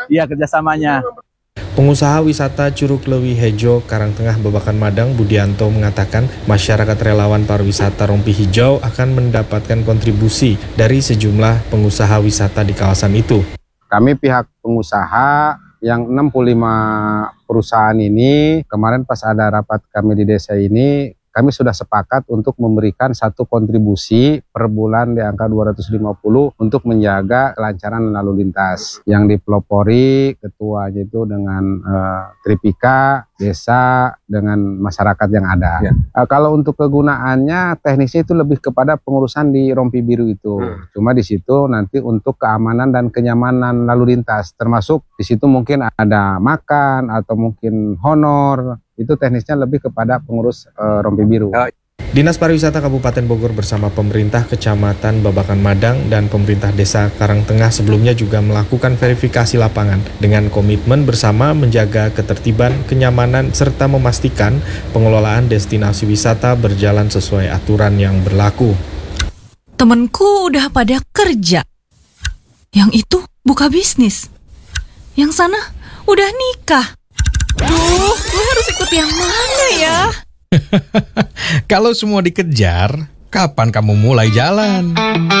Iya, kerjasamanya. Pengusaha wisata Curug Lewi Hejo, Karangtengah, Babakan Madang, Budianto mengatakan masyarakat relawan pariwisata Rompi Hijau akan mendapatkan kontribusi dari sejumlah pengusaha wisata di kawasan itu. Kami pihak pengusaha yang 65 perusahaan ini, kemarin pas ada rapat kami di desa ini, kami sudah sepakat untuk memberikan satu kontribusi per bulan di angka 250 untuk menjaga kelancaran lalu lintas. Yang dipelopori ketuanya itu dengan Tripika, desa, dengan masyarakat yang ada. Ya. Kalau untuk kegunaannya, teknisnya itu lebih kepada pengurusan di Rompi Biru itu. Cuma di situ nanti untuk keamanan dan kenyamanan lalu lintas, termasuk di situ mungkin ada makan atau mungkin honor. Itu teknisnya lebih kepada pengurus Rompi Biru. Dinas Pariwisata Kabupaten Bogor bersama pemerintah Kecamatan Babakan Madang dan pemerintah Desa Karangtengah sebelumnya juga melakukan verifikasi lapangan dengan komitmen bersama menjaga ketertiban, kenyamanan, serta memastikan pengelolaan destinasi wisata berjalan sesuai aturan yang berlaku. Temenku udah pada kerja. Yang itu buka bisnis. Yang sana udah nikah. Duh, gue harus ikut yang mana ya? Kalau semua dikejar, kapan kamu mulai jalan?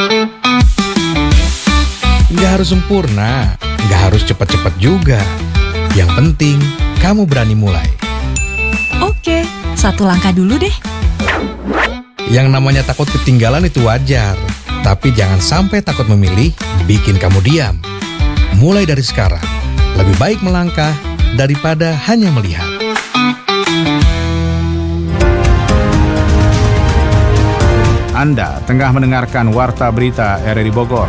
Nggak harus sempurna, nggak harus cepat-cepat juga. Yang penting, kamu berani mulai. Oke, satu langkah dulu deh. Yang namanya takut ketinggalan itu wajar. Tapi jangan sampai takut memilih, bikin kamu diam. Mulai dari sekarang, lebih baik melangkah daripada hanya melihat. Anda tengah mendengarkan Warta Berita RRI Bogor.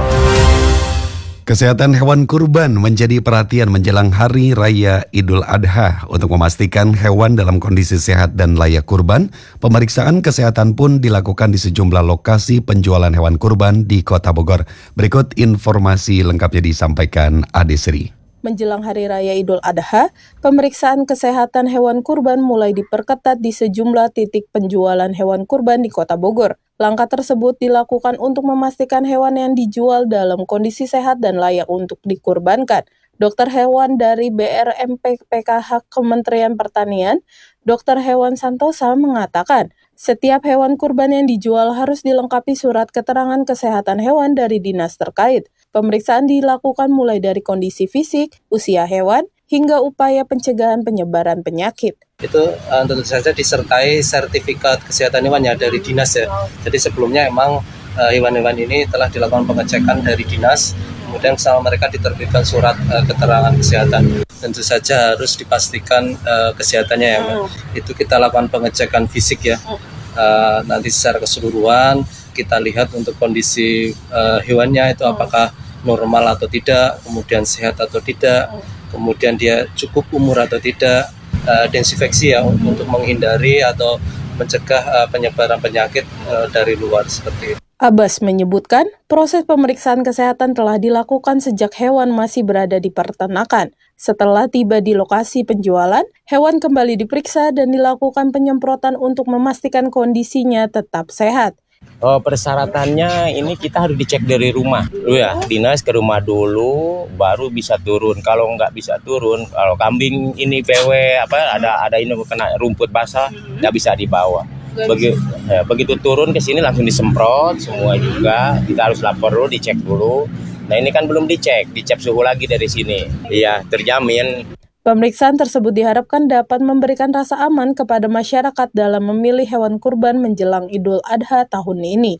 Kesehatan hewan kurban menjadi perhatian menjelang Hari Raya Idul Adha. Untuk memastikan hewan dalam kondisi sehat dan layak kurban, pemeriksaan kesehatan pun dilakukan di sejumlah lokasi penjualan hewan kurban di Kota Bogor. Berikut informasi lengkapnya disampaikan Ade Sri. Menjelang Hari Raya Idul Adha, pemeriksaan kesehatan hewan kurban mulai diperketat di sejumlah titik penjualan hewan kurban di Kota Bogor. Langkah tersebut dilakukan untuk memastikan hewan yang dijual dalam kondisi sehat dan layak untuk dikurbankan. Dokter hewan dari BRMPPKH Kementerian Pertanian, Dr. Hewan Santosa mengatakan, setiap hewan kurban yang dijual harus dilengkapi surat keterangan kesehatan hewan dari dinas terkait. Pemeriksaan dilakukan mulai dari kondisi fisik, usia hewan, hingga upaya pencegahan penyebaran penyakit. Itu tentu saja disertai sertifikat kesehatan hewan ya dari dinas ya. Jadi sebelumnya emang hewan-hewan ini telah dilakukan pengecekan dari dinas, kemudian sama mereka diterbitkan surat keterangan kesehatan. Tentu saja harus dipastikan kesehatannya ya. Itu kita lakukan pengecekan fisik ya. Nanti secara keseluruhan kita lihat untuk kondisi hewannya itu apakah normal atau tidak, kemudian sehat atau tidak, kemudian dia cukup umur atau tidak, desinfeksi ya untuk menghindari atau mencegah penyebaran penyakit dari luar seperti itu. Abbas menyebutkan, proses pemeriksaan kesehatan telah dilakukan sejak hewan masih berada di peternakan. Setelah tiba di lokasi penjualan, hewan kembali diperiksa dan dilakukan penyemprotan untuk memastikan kondisinya tetap sehat. Persyaratannya ini kita harus dicek dari rumah dulu ya, dinas ke rumah dulu baru bisa turun. Kalau nggak bisa turun, kalau kambing ini PW ada ini kena rumput basah nggak bisa dibawa. Begitu turun ke sini langsung disemprot semua juga. Kita harus lapor dulu, dicek dulu. Nah ini kan belum dicek suhu lagi dari sini. Iya, terjamin. Pemeriksaan tersebut diharapkan dapat memberikan rasa aman kepada masyarakat dalam memilih hewan kurban menjelang Idul Adha tahun ini.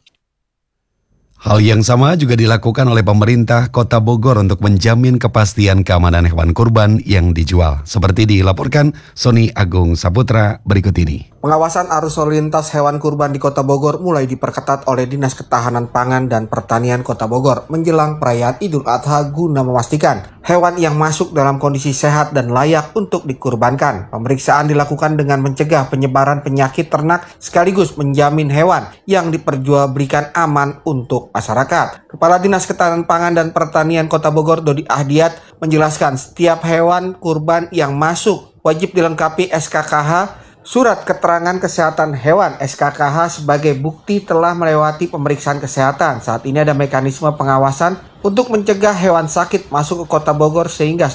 Hal yang sama juga dilakukan oleh pemerintah Kota Bogor untuk menjamin kepastian keamanan hewan kurban yang dijual. Seperti dilaporkan Sony Agung Saputra berikut ini. Pengawasan arus lalu lintas hewan kurban di Kota Bogor mulai diperketat oleh Dinas Ketahanan Pangan dan Pertanian Kota Bogor menjelang perayaan Idul Adha guna memastikan hewan yang masuk dalam kondisi sehat dan layak untuk dikurbankan. Pemeriksaan dilakukan dengan mencegah penyebaran penyakit ternak sekaligus menjamin hewan yang diperjualbelikan aman untuk masyarakat. Kepala Dinas Ketahanan Pangan dan Pertanian Kota Bogor Dodi Ahdiat menjelaskan setiap hewan kurban yang masuk wajib dilengkapi SKKH, Surat Keterangan Kesehatan Hewan SKKH sebagai bukti telah melewati pemeriksaan kesehatan. Saat ini ada mekanisme pengawasan untuk mencegah hewan sakit masuk ke Kota Bogor sehingga